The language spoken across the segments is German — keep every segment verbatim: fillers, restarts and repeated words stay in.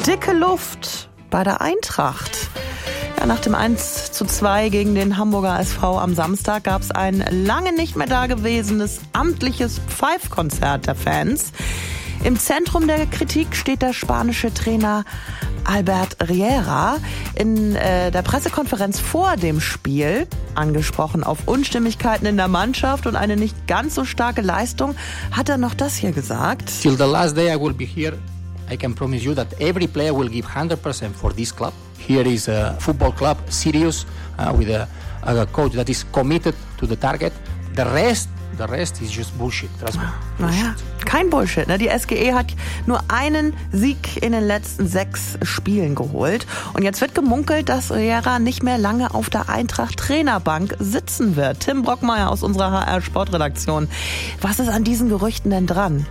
Dicke Luft bei der Eintracht. Ja, nach dem eins zu zwei gegen den Hamburger S V am Samstag gab es ein lange nicht mehr dagewesenes amtliches Pfeifkonzert der Fans. Im Zentrum der Kritik steht der spanische Trainer Albert Riera. In äh, der Pressekonferenz vor dem Spiel, angesprochen auf Unstimmigkeiten in der Mannschaft und eine nicht ganz so starke Leistung, hat er noch das hier gesagt. Till the last day I will be here. I can promise you that every player will give one hundred percent for this club. Here is a football club, serious, uh, with a, a coach that is committed to the target. The rest, the rest is just bullshit. Trust me. Naja, kein Bullshit. Ne? Die S G E hat nur einen Sieg in den letzten sechs Spielen geholt. Und jetzt wird gemunkelt, dass Riera nicht mehr lange auf der Eintracht-Trainerbank sitzen wird. Tim Brockmeier aus unserer H R-Sportredaktion. Was ist an diesen Gerüchten denn dran?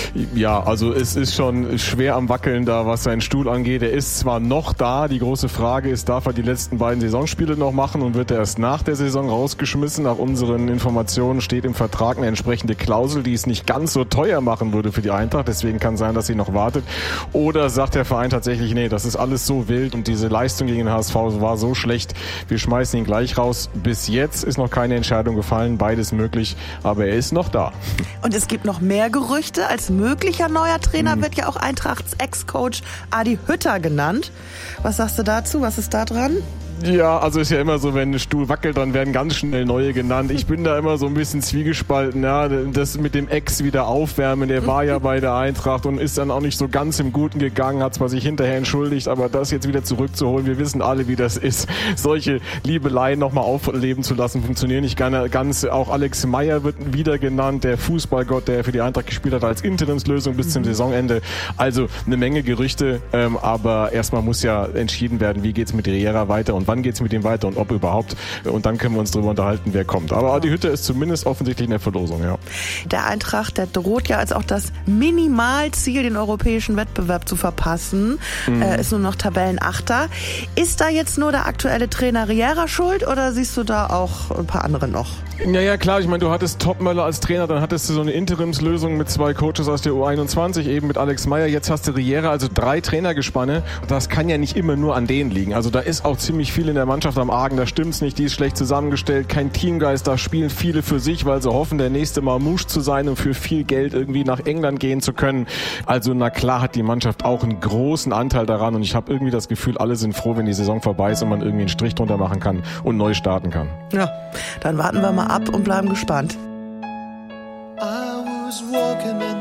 Ja, also es ist schon schwer am Wackeln da, was seinen Stuhl angeht. Er ist zwar noch da, die große Frage ist, darf er die letzten beiden Saisonspiele noch machen und wird er erst nach der Saison rausgeschmissen? Nach unseren Informationen steht im Vertrag eine entsprechende Klausel, die es nicht ganz so teuer machen würde für die Eintracht. Deswegen kann sein, dass sie noch wartet. Oder sagt der Verein tatsächlich, nee, das ist alles so wild und diese Leistung gegen den H S V war so schlecht, wir schmeißen ihn gleich raus. Bis jetzt ist noch keine Entscheidung gefallen, beides möglich, aber er ist noch da. Und es gibt noch mehr Gerüchte. Als möglicher neuer Trainer hm. wird ja auch Eintrachts Ex-Coach Adi Hütter genannt. Was sagst du dazu? Was ist da dran? Ja, also ist ja immer so, wenn ein Stuhl wackelt, dann werden ganz schnell neue genannt. Ich bin da immer so ein bisschen zwiegespalten. Ja, das mit dem Ex wieder aufwärmen, der war ja bei der Eintracht und ist dann auch nicht so ganz im Guten gegangen, hat zwar sich hinterher entschuldigt, aber das jetzt wieder zurückzuholen, wir wissen alle, wie das ist. Solche Liebeleien nochmal aufleben zu lassen, funktionieren nicht ganz. Auch Alex Meyer wird wieder genannt, der Fußballgott, der für die Eintracht gespielt hat, als Interimslösung bis zum Saisonende. Also eine Menge Gerüchte, ähm, aber erstmal muss ja entschieden werden, wie geht's mit Riera weiter und wann geht's mit ihm weiter und ob überhaupt. Und dann können wir uns darüber unterhalten, wer kommt. Aber Adi Hütter ist zumindest offensichtlich in der Verlosung, ja. Der Eintracht, der droht ja als auch das Minimalziel, den europäischen Wettbewerb zu verpassen. Mhm. Äh, ist nur noch Tabellenachter. Ist da jetzt nur der aktuelle Trainer Riera schuld oder siehst du da auch ein paar andere noch? Ja, ja, klar. Ich meine, du hattest Topmöller als Trainer, dann hattest du so eine Interimslösung mit zwei Coaches aus der U einundzwanzig, eben mit Alex Meyer. Jetzt hast du Riera, also drei Trainergespanne. Das kann ja nicht immer nur an denen liegen. Also da ist auch ziemlich viel in der Mannschaft am Argen. Da stimmt's nicht, die ist schlecht zusammengestellt, kein Teamgeist. Da spielen viele für sich, weil sie hoffen, der nächste Mamouche zu sein und für viel Geld irgendwie nach England gehen zu können. Also na klar hat die Mannschaft auch einen großen Anteil daran und ich habe irgendwie das Gefühl, alle sind froh, wenn die Saison vorbei ist und man irgendwie einen Strich drunter machen kann und neu starten kann. Ja, dann warten wir mal ab und bleiben gespannt. I was walking in